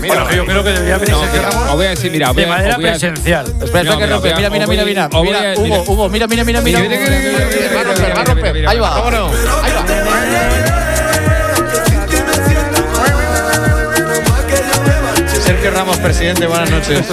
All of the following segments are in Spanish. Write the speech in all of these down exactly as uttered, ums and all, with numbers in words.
Mira, bueno, yo creo que debería venir no, Sergio Ramos. Os voy a decir, mira, de manera presencial. Espera, no, mira, mira, mira, mira, mira, mira, Hugo, Hugo, mira, mira, mira, mira. Va a romper, va a romper. Ahí va. ¿Cómo no? Ahí va. Sergio Ramos, presidente, buenas noches.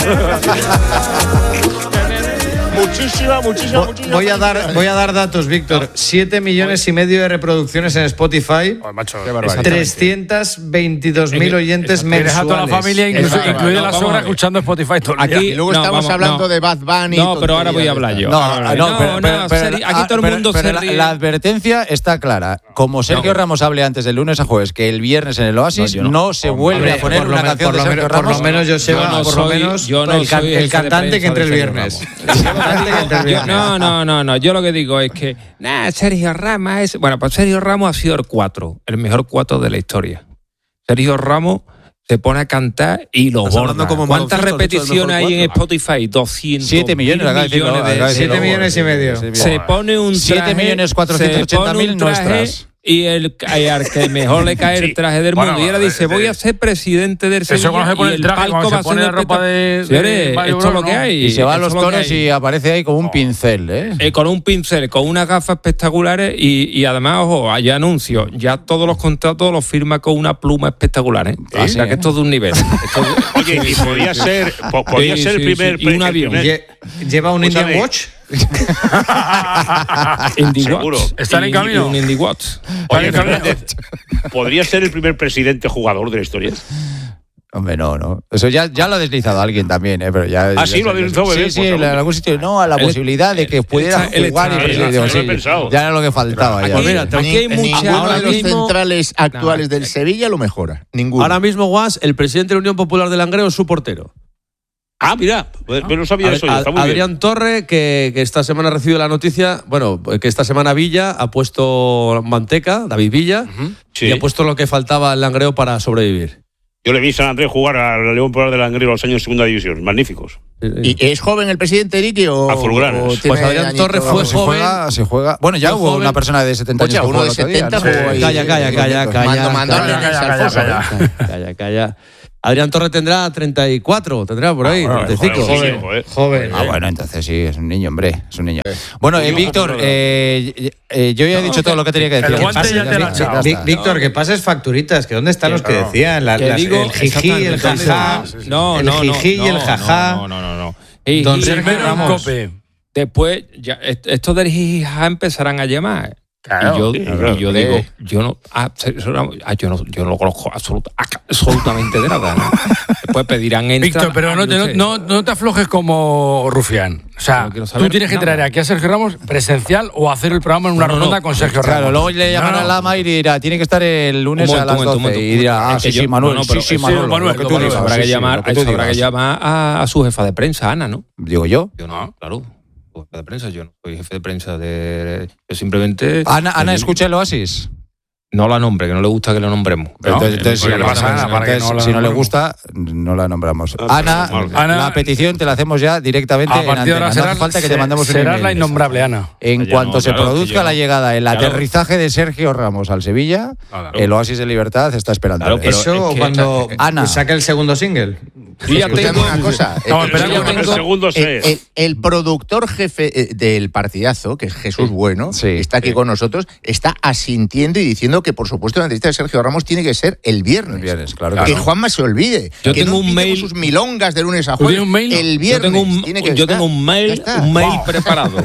Muchísima, muchísima, muchísima. Voy a dar, voy a dar datos, Víctor. Siete millones y medio de reproducciones en Spotify. Oh, macho, trescientos veintidós mil oyentes mensuales. Tienes a toda la familia, incluso, incluida la sobra, escuchando Spotify todo el día. Aquí, y luego no, estamos vamos, hablando no. de Bad Bunny. No, pero ahora voy a hablar yo. No, no, no, no, pero, pero, pero, aquí todo el pero, mundo pero se la, ríe. la advertencia está clara. Como Sergio no. Ramos hable antes del lunes a jueves, que el viernes en el Oasis no, no. no se vuelve Hombre, a poner una canción de Sergio Ramos. Por lo menos yo sé, por lo menos el cantante que entre el viernes. El cantante que entre el viernes. No, no, no, no. Yo lo que digo es que, nah, Sergio Ramos es. Bueno, pues Sergio Ramos ha sido el cuatro, el mejor cuatro de la historia. Sergio Ramos se pone a cantar y lo borda. ¿Cuántas repeticiones hay en Spotify? doscientos. siete millones, de siete millones y medio. Se pone un traje. siete millones cuatrocientos ochenta mil nuestras. Y el al que mejor le cae el traje del mundo. Bueno, y ahora dice, voy a ser presidente del Sevilla. Eso cuando se pone el traje, cuando se pone la ropa de... Señores, esto es lo que hay. Y se va a los toros y aparece ahí con un pincel, ¿eh? eh con un pincel, con unas gafas espectaculares y, y además, ojo, hay anuncios. Ya todos los contratos los firma con una pluma espectacular, ¿eh? ¿Sí? O sea, que esto es de un nivel. Esto es... Oye, y podría ser, podría sí, ser el primer... Sí, sí. Y un avión. Primer... ¿Lleva un Indian Watch? Seguro. ¿Están en camino? Un Indie Watch. Oye, ¿podría ser el primer presidente jugador de la historia? Hombre, no, no. Eso ya, ya lo ha deslizado alguien también, ¿eh? Pero ya, ah, ya sí, lo ha deslizado. Sí, sí, en algún sitio. No, a la posibilidad de que pudiera el, jugar el, y el, sí, ya era lo que faltaba. Aquí, ya. mira, aquí hay mucha, ninguno de los mismo, centrales actuales no, del Sevilla lo mejora. Ninguno. Ahora mismo, Guas, el presidente de la Unión Popular del Langreo es su portero. Ah, mira, pues no sabía eso. Ad, está muy Adrián bien. Torre, que, que esta semana ha recibido la noticia, bueno, que esta semana Villa ha puesto manteca, David Villa, uh-huh. sí. y ha puesto lo que faltaba al Langreo para sobrevivir. Yo le vi a San Andrés jugar al León Popular del Langreo los años de segunda división, magníficos. ¿Y es joven el presidente Ricky o...? A fulguranes. Pues Adrián Torre fue se joven. Juega, se juega. Bueno, ya hubo joven. Una persona de setenta años. Oye, uno de setenta jugó ahí. Calla, calla, calla, calla. Mando calla, calla, calla. Adrián Torre tendrá treinta y cuatro, tendrá por ahí, ah, treinta y cinco. Joven, joven, joven. Ah, bueno, entonces sí, es un niño, hombre, es un niño. Bueno, eh, Víctor, eh, eh, yo ya he dicho todo lo que tenía que decir. El guante ya te lo ha echado. Víctor, que pases facturitas, que dónde están los que decían, la, las, digo, el jiji, el jajá, no, el jiji y el jajá. No, no, no, no. Y, Don Sergio Ramos. Después, ya, estos del jiji empezarán a llamar. Claro, y yo, sí, claro, y yo digo, eh. yo no, ah, yo no, yo no lo conozco absoluta, absolutamente de nada, ¿no? Después pedirán entrar. Víctor, pero no, no, no, no te aflojes como Rufián. O sea, no tú tienes que nada. traer aquí a Sergio Ramos presencial o hacer el programa en una no, no, ronda no, con Sergio Ramos. Claro, luego le llamará no, no. a Lama y dirá, tiene que estar el lunes momento, a las doce. momento, y dirá, ah, sí, sí, Manuel, no, sí, sí, Manuel. Manuel, lo que tú digas. Habrá que llamar, habrá que llamar a su jefa de prensa, Ana, ¿no? Digo yo. Yo no, claro. De prensa, yo no soy jefe de prensa de... Yo simplemente... Ana, Ana escucha el Oasis. No la nombre, que no le gusta que lo nombremos. Pero ¿no? Entonces, entonces, si, pasa nada, para entonces que no si no le gusta, no la nombramos. Ana, Ana, la petición te la hacemos ya directamente a partir en de ahora no hace falta que te mandemos un email. Serás la innombrable, Ana. En ya cuanto no, se claro, produzca la llegada, el claro. aterrizaje de Sergio Ramos al Sevilla, claro. el Oasis de Libertad está esperando. Claro, pero eso es que, cuando eh, Ana saque el segundo single. Y ya tengo una cosa. No, el, el, el, segundo el, el, el productor jefe del partidazo, que es Jesús Bueno, sí, que está aquí sí. con nosotros, está asintiendo y diciendo que, por supuesto, la entrevista de Sergio Ramos tiene que ser el viernes. El viernes, claro. Que claro. Juanma se olvide. Yo que tengo no un mail. Sus milongas de lunes a jueves. Un mail, el viernes. Yo tengo un, tiene que yo estar. tengo un mail, un mail wow. preparado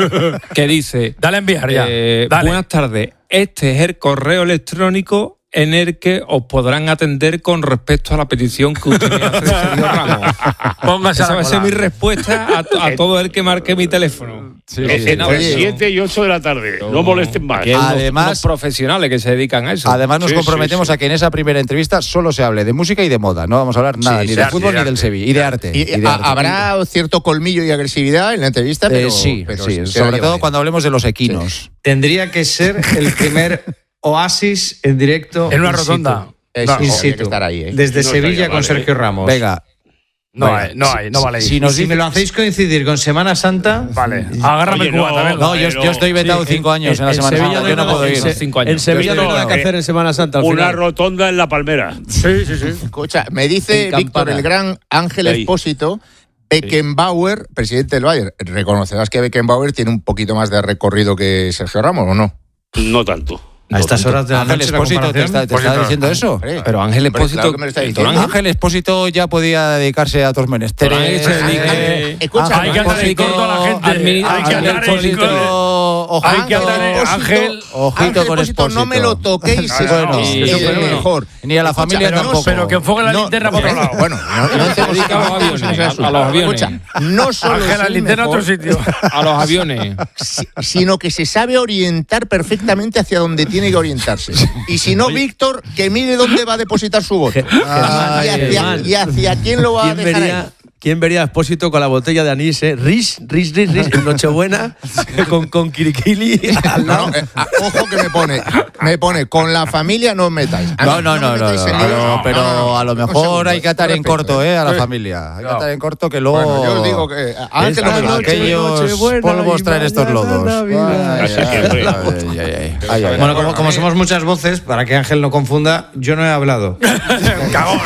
que dice: Dale a enviar ya. Eh, Dale. Buenas tardes. Este es el correo electrónico en el que os podrán atender con respecto a la petición que usted me hace, Sergio Ramos. Póngase Esa a va a ser mi respuesta a, a todo el que marque mi teléfono. Sí, sí, entre siete y ocho de la tarde. No, no molesten más. Además, los profesionales que se dedican a eso. Además, nos sí, comprometemos sí, sí. a que en esa primera entrevista solo se hable de música y de moda. No vamos a hablar nada, Sí, ni sí, de arte, fútbol de ni del arte. Sevilla. Y de arte. Y, y de arte. Habrá cierto colmillo y agresividad en la entrevista, pero. Eh, sí, pero sí, sobre todo cuando hablemos de los equinos. Sí. Tendría que ser el primer Oasis en directo. En una rotonda. Es, in no, situ. Que estar ahí, ¿eh? Desde no Sevilla estaría, con vale. Sergio Ramos. Venga. No vale, hay, no hay, no vale. Si, si, nos si me lo hacéis coincidir con Semana Santa, vale. Agárrame el cubata, no, no, yo, yo estoy vetado sí, cinco años en, en la Semana Santa. No, yo no puedo ir. En, cinco años. En Sevilla no hay nada que hacer en Semana Santa. Una rotonda en la Palmera. Sí, sí, sí. Escucha, me dice Víctor, el gran Ángel Expósito, Beckenbauer, presidente del Bayern. Reconocerás que Beckenbauer tiene un poquito más de recorrido que Sergio Ramos, ¿o no? No tanto. A estas horas de la Ángel noche Expósito te está, te está diciendo eso. Pero Ángel Expósito, claro Ángel Expósito ya podía dedicarse a otros menesteres. Escucha, hay que andar en corto a la gente. Hay que andar en corto. Hay que andar en Ángel. Ojito con Expósito. No me lo toquéis. Bueno, es el mejor. Ni a la familia tampoco. Pero que enfoque la linterna por otro lado. Bueno, no te dedicamos a los aviones. A los aviones. Escucha, no solo Ángel la linterna a otro sitio. A los aviones. Sino que se sabe orientar perfectamente hacia donde tiene que orientarse. Y si no, Víctor, que mire dónde va a depositar su voto. Ay, y, hacia, y hacia quién lo va a dejar vería, ahí. ¿Quién vería a Expósito con la botella de anís, eh? Ris, ris, ris, ris, en Nochebuena, con, con Kirikili al lado. No, eh, ojo que me pone, me pone, con la familia no os metáis. No, no, no, no, no, no, pero no, no, no, a lo mejor hay que atar en corto, eh, a la familia. Hay que atar en corto que luego... Bueno, yo os digo que antes no me aquellos polvos traen estos lodos. Bueno, como somos muchas voces, para que Ángel no confunda, yo no he hablado. Cagón.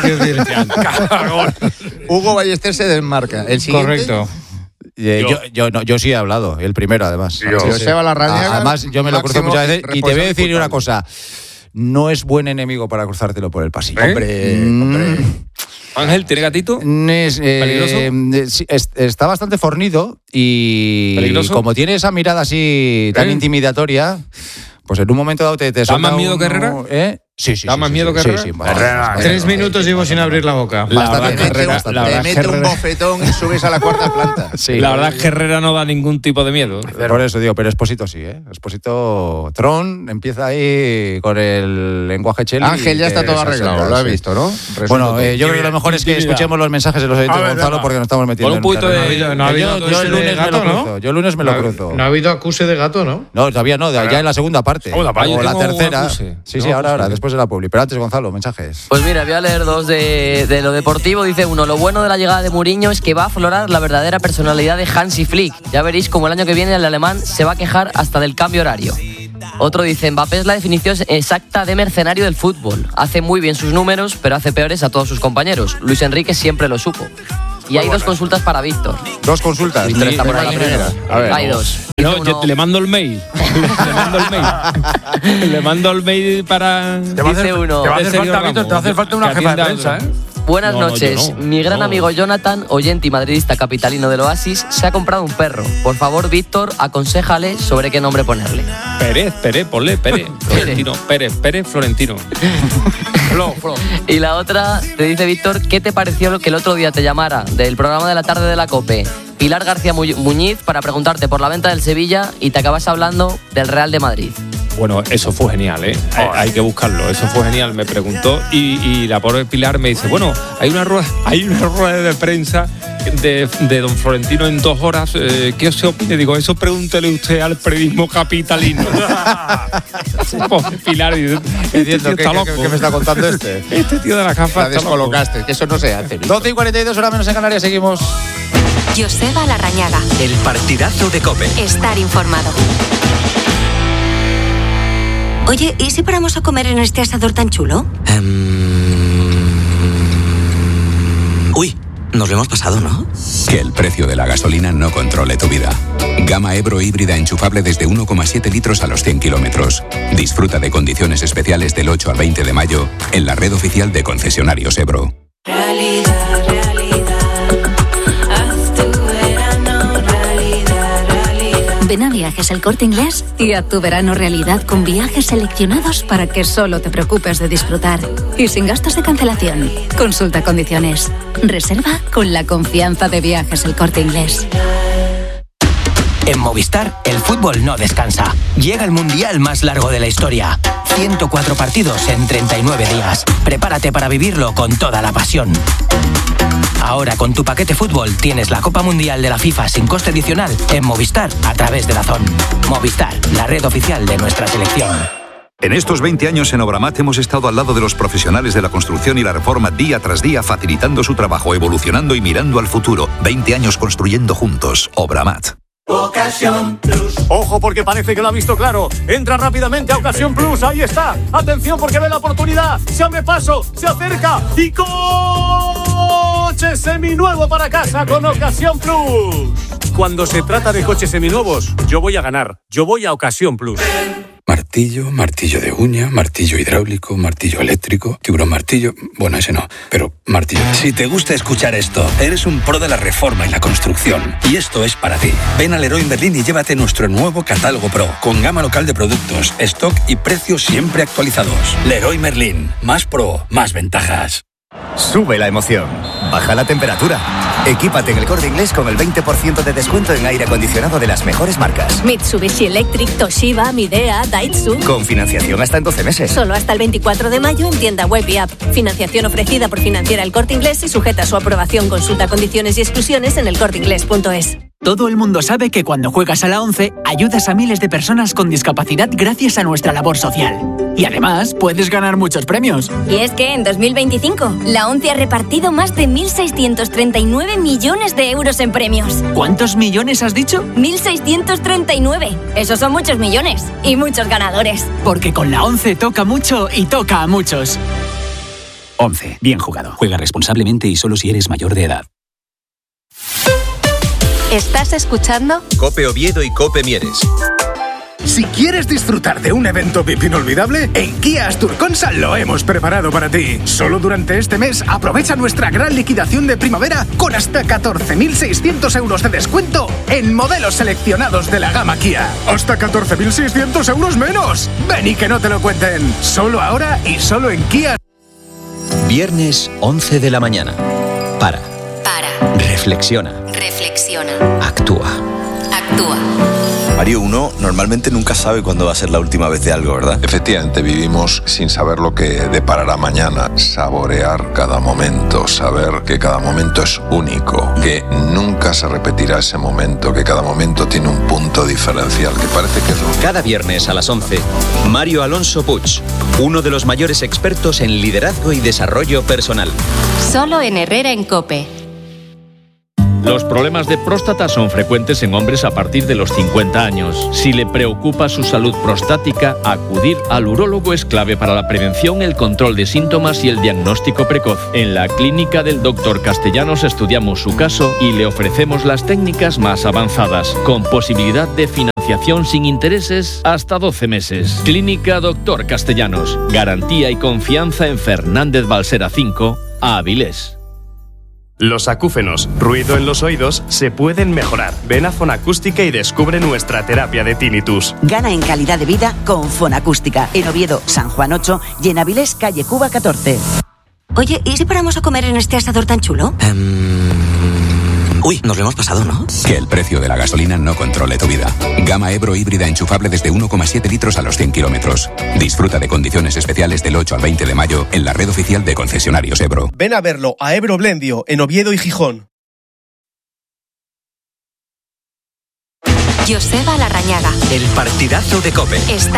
Cagón. Hugo Ballester se desmarca. El siguiente. Correcto. Eh, yo, yo, no, yo sí he hablado, el primero además. Yo, Joseba Larrañaga. Además, yo me lo cruzo muchas veces y te voy a decir una cosa. No es buen enemigo para cruzártelo por el pasillo. Hombre, mm. hombre. Ángel, ¿tiene gatito? Es, eh, ¿Peligroso? Es, está bastante fornido y ¿Peligroso? Como tiene esa mirada así tan ¿Eh? intimidatoria, pues en un momento dado te, te ¿Da más miedo uno, que Herrera? ¿Eh? Sí, sí. ¿Da sí, más sí, miedo sí, que Herrera? Sí, sí, Herrera. Tres minutos llevo sin abrir la boca. La verdad que Herrera, te, te mete un bofetón y subes a la cuarta planta. Sí, la verdad es que Herrera no da ningún tipo de miedo. Por eso digo, pero Expósito sí, ¿eh? Expósito Tron empieza ahí con el lenguaje cheli. Ángel ya está todo arreglado, lo has visto, ¿no? Resuelto bueno, eh, yo creo que lo mejor es que escuchemos los mensajes de los oyentes de Gonzalo venga. Porque nos estamos metiendo con un poquito en de... No ha habido, no ha habido yo, yo el lunes gato, me lo cruzo. ¿no? Yo el lunes me lo cruzo. No ha habido acuse de gato, ¿no? No, todavía no, ya en la segunda parte. Segunda parte. O la tercera. Sí, sí, ahora, ahora, después de la publi. Pero antes, Gonzalo, mensajes. Pues mira, voy a leer dos de, de lo deportivo. Dice uno, lo bueno de la llegada de Mourinho es que va a aflorar la verdadera personalidad de Hansi Flick. Ya veréis como el año que viene el alemán se va a quejar hasta del cambio horario. Otro dice, Mbappé es la definición exacta de mercenario del fútbol. Hace muy bien sus números, pero hace peores a todos sus compañeros. Luis Enrique siempre lo supo. Y hay dos consultas para Víctor. Dos consultas. Víctor está por ahí. A ver, hay dos. No, uno... le mando el mail. le mando el mail. le mando el mail para... Te va a hacer, uno, te va a hacer falta, Víctor, te va a hacer falta una jefa de prensa, ¿eh? Buenas no, noches. No, no. Mi gran no. amigo Jonathan, oyente y madridista capitalino del Oasis, se ha comprado un perro. Por favor, Víctor, aconséjale sobre qué nombre ponerle. Pérez, Pérez, ponle Pérez. Florentino, Pérez, Pérez, Florentino. Flo, Flo. Y la otra, te dice Víctor, ¿qué te pareció que el otro día te llamara del programa de la tarde de la COPE Pilar García Muñiz para preguntarte por la venta del Sevilla y te acabas hablando del Real de Madrid? Bueno, eso fue genial, ¿eh? Oh. Hay que buscarlo, eso fue genial, me preguntó y, y la pobre Pilar me dice, bueno, hay una rueda, hay una rueda de prensa de, de don Florentino en dos horas, eh, ¿qué os opina? Digo, eso pregúntele usted al periodismo capitalino. Pobre Pilar, dice, este ¿Qué, ¿qué, ¿qué me está contando este? Este tío de la gafa la descolocaste, que eso no se hace. doce y cuarenta y dos, hora menos en Canarias, seguimos. Joseba Larrañaga. El partidazo de COPE. Estar informado. Oye, ¿y si paramos a comer en este asador tan chulo? Um... Uy, nos lo hemos pasado, ¿no? Que el precio de la gasolina no controle tu vida. Gama Ebro híbrida enchufable desde uno coma siete litros a los cien kilómetros. Disfruta de condiciones especiales del ocho al veinte de mayo en la red oficial de concesionarios Ebro. Realidad, realidad. Ven a Viajes El Corte Inglés y haz tu verano realidad con viajes seleccionados para que solo te preocupes de disfrutar. Y sin gastos de cancelación. Consulta condiciones. Reserva con la confianza de Viajes El Corte Inglés. En Movistar, el fútbol no descansa. Llega el mundial más largo de la historia. ciento cuatro partidos en treinta y nueve días. Prepárate para vivirlo con toda la pasión. Ahora con tu paquete fútbol tienes la Copa Mundial de la FIFA sin coste adicional en Movistar a través de DAZN. Movistar, la red oficial de nuestra selección. En estos veinte años en Obramat hemos estado al lado de los profesionales de la construcción y la reforma día tras día, facilitando su trabajo, evolucionando y mirando al futuro. veinte años construyendo juntos. Obramat. Ocasión Plus. Ojo, porque parece que lo ha visto claro. Entra rápidamente a Ocasión Plus. Ahí está. Atención, porque ve la oportunidad. Se abre paso, se acerca y coche seminuevo para casa con Ocasión Plus. Cuando se trata de coches seminuevos, yo voy a ganar. Yo voy a Ocasión Plus. Martillo, martillo de uña, martillo hidráulico, martillo eléctrico, tiburón martillo... Bueno, ese no, pero martillo... Si te gusta escuchar esto, eres un pro de la reforma y la construcción. Y esto es para ti. Ven al Leroy Merlin y llévate nuestro nuevo catálogo Pro, con gama local de productos, stock y precios siempre actualizados. Leroy Merlin. Más pro, más ventajas. Sube la emoción, baja la temperatura. Equípate en El Corte Inglés con el veinte por ciento de descuento en aire acondicionado de las mejores marcas. Mitsubishi Electric, Toshiba, Midea, Daitsu. Con financiación hasta en doce meses. Solo hasta el veinticuatro de mayo en tienda web y app. Financiación ofrecida por Financiera El Corte Inglés y sujeta a su aprobación. Consulta condiciones y exclusiones en el corte inglés punto es. Todo el mundo sabe que cuando juegas a la ONCE, ayudas a miles de personas con discapacidad gracias a nuestra labor social. Y además, puedes ganar muchos premios. Y es que en dos mil veinticinco, la ONCE ha repartido más de mil seiscientos treinta y nueve millones de euros en premios. ¿Cuántos millones has dicho? mil seiscientos treinta y nueve. Esos son muchos millones. Y muchos ganadores. Porque con la ONCE toca mucho y toca a muchos. ONCE. Bien jugado. Juega responsablemente y solo si eres mayor de edad. ¿Estás escuchando? COPE Oviedo y COPE Mieres. Si quieres disfrutar de un evento V I P inolvidable, en Kia Asturconsa lo hemos preparado para ti. Solo durante este mes aprovecha nuestra gran liquidación de primavera con hasta catorce mil seiscientos euros de descuento en modelos seleccionados de la gama Kia. ¡Hasta catorce mil seiscientos euros menos! ¡Ven y que no te lo cuenten! Solo ahora y solo en Kia. Viernes once de la mañana. Para. Para. Reflexiona. Reflexiona. Actúa. Actúa. Mario, uno normalmente nunca sabe cuándo va a ser la última vez de algo, ¿verdad? Efectivamente, vivimos sin saber lo que deparará mañana. Saborear cada momento, saber que cada momento es único, que nunca se repetirá ese momento, que cada momento tiene un punto diferencial, que parece que es lo... Cada viernes a las once, Mario Alonso Puig, uno de los mayores expertos en liderazgo y desarrollo personal. Solo en Herrera en COPE. Los problemas de próstata son frecuentes en hombres a partir de los cincuenta años. Si le preocupa su salud prostática, acudir al urólogo es clave para la prevención, el control de síntomas y el diagnóstico precoz. En la clínica del doctor Castellanos estudiamos su caso y le ofrecemos las técnicas más avanzadas, con posibilidad de financiación sin intereses hasta doce meses. Clínica doctor Castellanos. Garantía y confianza en Fernández Balsera cinco, Avilés. Los acúfenos, ruido en los oídos, se pueden mejorar. Ven a Fonacústica y descubre nuestra terapia de tinnitus. Gana en calidad de vida con Fonacústica. En Oviedo, San Juan ocho y en Avilés, calle Cuba catorce. Oye, ¿y si paramos a comer en este asador tan chulo? Um... Uy, nos lo hemos pasado, ¿no? Que el precio de la gasolina no controle tu vida. Gama Ebro híbrida enchufable desde uno coma siete litros a los cien kilómetros. Disfruta de condiciones especiales del ocho al veinte de mayo en la red oficial de concesionarios Ebro. Ven a verlo a Ebro Blendio, en Oviedo y Gijón. Joseba Larrañaga. El partidazo de COPE. Está